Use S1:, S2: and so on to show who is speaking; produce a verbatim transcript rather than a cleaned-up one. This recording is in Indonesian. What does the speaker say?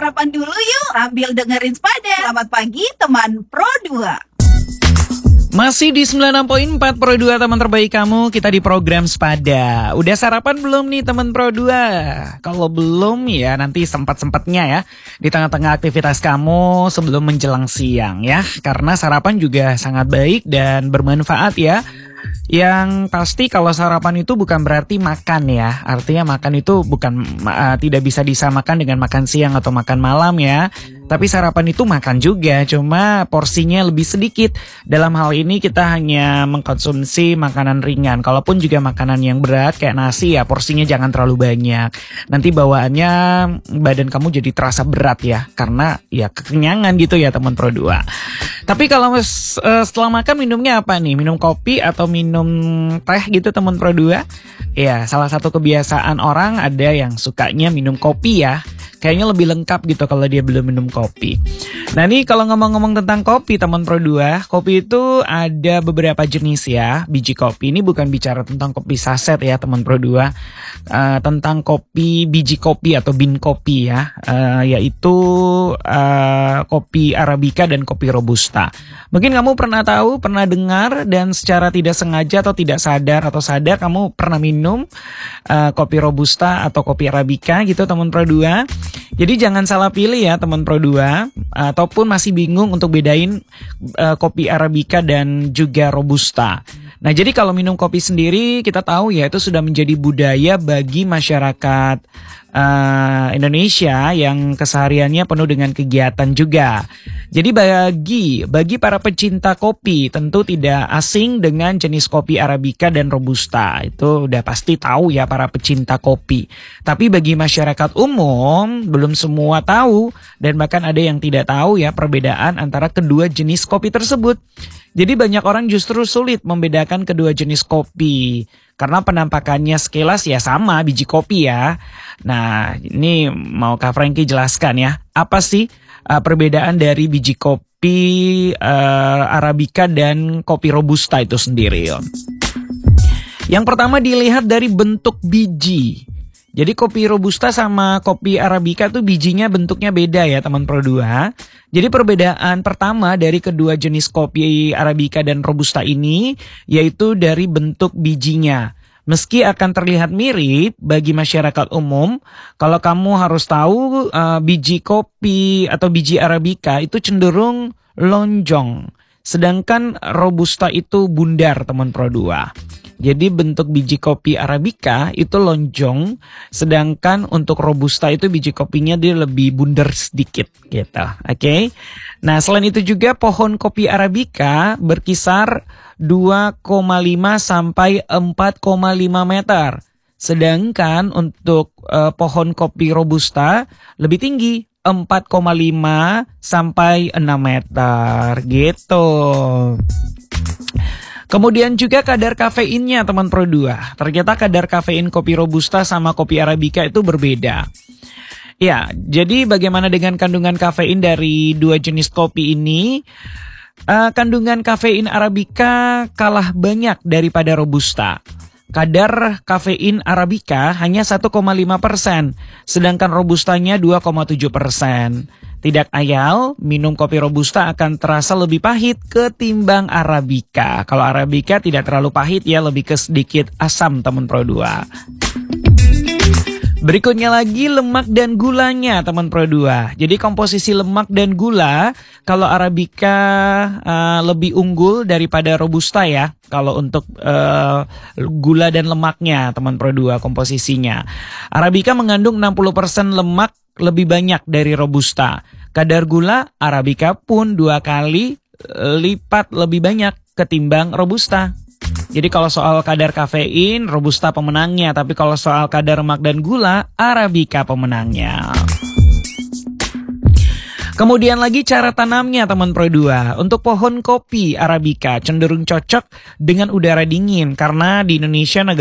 S1: sarapan dulu yuk sambil dengerin Spada. Selamat pagi teman Pro dua.
S2: Masih di sembilan puluh enam koma empat Pro dua, teman terbaik kamu. Kita di program Spada. Udah sarapan belum nih teman Pro dua? Kalau belum ya nanti sempat-sempatnya ya di tengah-tengah aktivitas kamu sebelum menjelang siang ya. Karena sarapan juga sangat baik dan bermanfaat ya. Yang pasti kalau sarapan itu bukan berarti makan ya. Artinya makan itu bukan uh, tidak bisa disamakan dengan makan siang atau makan malam ya. Tapi sarapan itu makan juga, cuma porsinya lebih sedikit. Dalam hal ini kita hanya mengkonsumsi makanan ringan. Kalaupun juga makanan yang berat kayak nasi ya porsinya jangan terlalu banyak. Nanti bawaannya badan kamu jadi terasa berat ya. Karena ya kekenyangan gitu ya teman Pro dua. Tapi kalau uh, setelah makan minumnya apa nih? Minum kopi atau minum teh gitu teman Pro dua? Ya salah satu kebiasaan orang ada yang sukanya minum kopi ya. Kayaknya lebih lengkap gitu kalau dia belum minum kopi. Nah nih kalau ngomong-ngomong tentang kopi teman Pro dua, kopi itu ada beberapa jenis ya, biji kopi. Ini bukan bicara tentang kopi saset ya teman Pro dua, uh, tentang kopi biji kopi atau bean kopi ya, uh, yaitu uh, kopi Arabica dan kopi Robusta. Mungkin kamu pernah tahu, pernah dengar dan secara tidak sengaja atau tidak sadar atau sadar kamu pernah minum uh, kopi Robusta atau kopi Arabica gitu teman Pro dua. Jadi jangan salah pilih ya teman Pro dua, ataupun masih bingung untuk bedain uh, kopi Arabica dan juga Robusta. Nah jadi kalau minum kopi sendiri kita tahu ya itu sudah menjadi budaya bagi masyarakat uh, Indonesia yang kesehariannya penuh dengan kegiatan juga. Jadi bagi bagi para pecinta kopi tentu tidak asing dengan jenis kopi Arabica dan Robusta. Itu udah pasti tahu ya para pecinta kopi. Tapi bagi masyarakat umum belum semua tahu dan bahkan ada yang tidak tahu ya perbedaan antara kedua jenis kopi tersebut. Jadi banyak orang justru sulit membedakan kedua jenis kopi karena penampakannya sekilas ya sama biji kopi ya. Nah ini mau Kak Frankie jelaskan ya apa sih uh, perbedaan dari biji kopi uh, Arabica dan kopi Robusta itu sendiri. Yang pertama dilihat dari bentuk biji. Jadi kopi Robusta sama kopi Arabica tuh bijinya bentuknya beda ya teman Pro dua. Jadi perbedaan pertama dari kedua jenis kopi Arabica dan Robusta ini yaitu dari bentuk bijinya. Meski akan terlihat mirip bagi masyarakat umum, kalau kamu harus tahu uh, biji kopi atau biji Arabica itu cenderung lonjong. Sedangkan Robusta itu bundar teman Pro dua. Jadi bentuk biji kopi Arabica itu lonjong, sedangkan untuk Robusta itu biji kopinya dia lebih bundar sedikit gitu. Oke. Okay? Nah, selain itu juga pohon kopi Arabica berkisar dua koma lima sampai empat koma lima meter. Sedangkan untuk uh, pohon kopi Robusta lebih tinggi, empat koma lima sampai enam meter gitu. Kemudian juga kadar kafeinnya teman Pro dua. Ternyata kadar kafein kopi Robusta sama kopi Arabica itu berbeda. Ya, jadi bagaimana dengan kandungan kafein dari dua jenis kopi ini? Uh, kandungan kafein Arabica kalah banyak daripada Robusta. Kadar kafein Arabica hanya satu koma lima persen, sedangkan Robustanya dua koma tujuh persen. Tidak ayal, minum kopi Robusta akan terasa lebih pahit ketimbang Arabica. Kalau Arabica tidak terlalu pahit ya, lebih ke sedikit asam teman Pro dua. Berikutnya lagi lemak dan gulanya teman Pro dua. Jadi komposisi lemak dan gula kalau Arabica uh, lebih unggul daripada Robusta ya. Kalau untuk uh, gula dan lemaknya teman Pro dua komposisinya. Arabica mengandung enam puluh persen lemak lebih banyak dari Robusta. Kadar gula Arabica pun dua kali lipat lebih banyak ketimbang Robusta. Jadi kalau soal kadar kafein, Robusta pemenangnya. Tapi kalau soal kadar lemak dan gula, Arabica pemenangnya. Kemudian lagi cara tanamnya teman Pro dua. Untuk pohon kopi Arabica cenderung cocok dengan udara dingin. Karena di Indonesia negara